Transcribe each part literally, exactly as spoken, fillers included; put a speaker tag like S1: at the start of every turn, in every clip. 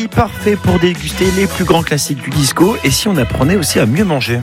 S1: Mardi, parfait pour déguster les plus grands classiques du disco. Et si on apprenait aussi à mieux manger?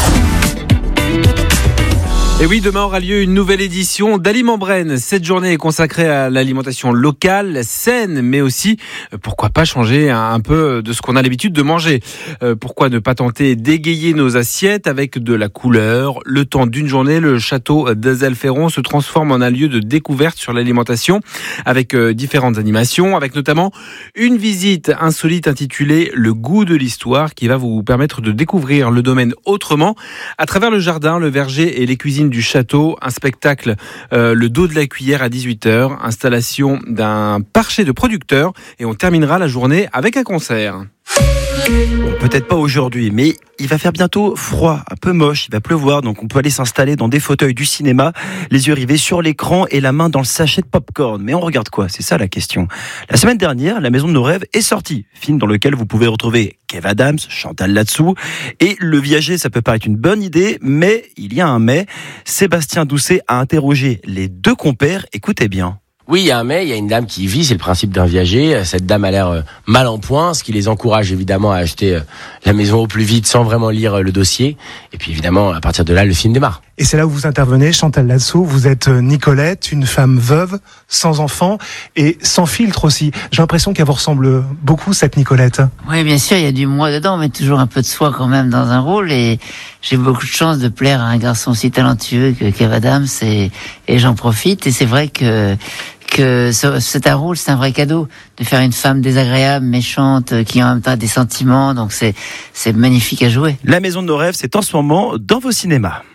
S2: Et oui, demain aura lieu une nouvelle édition d'Aliments Braine. Cette journée est consacrée à l'alimentation locale, saine, mais aussi, pourquoi pas changer un peu de ce qu'on a l'habitude de manger. Euh, pourquoi ne pas tenter d'égayer nos assiettes avec de la couleur? Le temps d'une journée, le château d'Azelferron se transforme en un lieu de découverte sur l'alimentation avec euh, différentes animations, avec notamment une visite insolite intitulée Le goût de l'histoire qui va vous permettre de découvrir le domaine autrement à travers le jardin, le verger et les cuisines du château. Un spectacle, euh, le dos de la cuillère à dix-huit heures, installation d'un parcher de producteurs et on terminera la journée avec un concert.
S1: Bon, peut-être pas aujourd'hui, mais il va faire bientôt froid, un peu moche, il va pleuvoir, donc on peut aller s'installer dans des fauteuils du cinéma, les yeux rivés sur l'écran et la main dans le sachet de popcorn. Mais on regarde quoi? C'est ça la question. La semaine dernière, La Maison de nos rêves est sortie, film dans lequel vous pouvez retrouver Kev Adams, Chantal Latsou, et Le Viager, ça peut paraître une bonne idée, mais il y a un mais. Sébastien Doucet a interrogé les deux compères, écoutez bien.
S3: Oui, il y a un mais, il y a une dame qui y vit, c'est le principe d'un viager. Cette dame a l'air mal en point, ce qui les encourage évidemment à acheter la maison au plus vite sans vraiment lire le dossier. Et puis évidemment, à partir de là, le film démarre.
S4: Et c'est là où vous intervenez, Chantal Latsou. Vous êtes Nicolette, une femme veuve, sans enfant et sans filtre aussi. J'ai l'impression qu'elle vous ressemble beaucoup, cette Nicolette.
S5: Oui, bien sûr, il y a du moi dedans, mais toujours un peu de soi quand même dans un rôle. Et j'ai beaucoup de chance de plaire à un garçon aussi talentueux que Kev Adams et, et j'en profite. Et c'est vrai que que c'est un rôle, c'est un vrai cadeau de faire une femme désagréable, méchante, qui en même temps a des sentiments. Donc c'est c'est magnifique à jouer.
S1: La Maison de nos rêves, c'est en ce moment dans vos cinémas.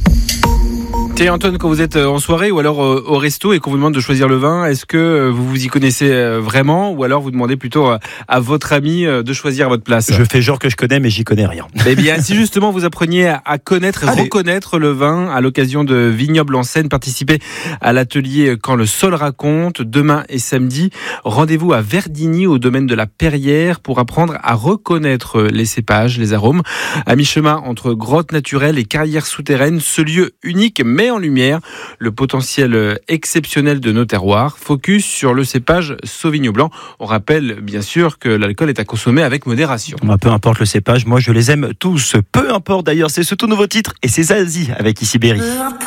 S2: Et Antoine, quand vous êtes en soirée ou alors au resto et qu'on vous demande de choisir le vin, est-ce que vous vous y connaissez vraiment ou alors vous demandez plutôt à votre ami de choisir à votre place?
S1: Je fais genre que je connais, mais j'y connais rien.
S2: Eh bien, si justement vous appreniez à connaître et reconnaître le vin à l'occasion de Vignoble en Seine, participez à l'atelier Quand le sol raconte, demain et samedi. Rendez-vous à Verdigny, au domaine de la Perrière, pour apprendre à reconnaître les cépages, les arômes. À mi-chemin entre grottes naturelles et carrières souterraines, ce lieu unique met en lumière le potentiel exceptionnel de nos terroirs. Focus sur le cépage Sauvignon Blanc. On rappelle bien sûr que l'alcool est à consommer avec modération.
S1: Bah, peu importe le cépage, moi je les aime tous. Peu importe d'ailleurs, c'est ce tout nouveau titre et c'est Zazie avec Ici Berry.